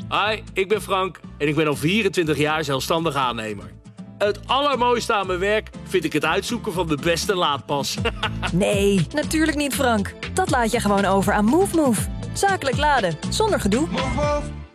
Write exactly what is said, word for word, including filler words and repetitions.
Hi, ik ben Frank en ik ben al vierentwintig jaar zelfstandig aannemer. Het allermooiste aan mijn werk vind ik het uitzoeken van de beste laadpas. Nee, natuurlijk niet, Frank. Dat laat je gewoon over aan MoveMove. Zakelijk laden, zonder gedoe. Move, move.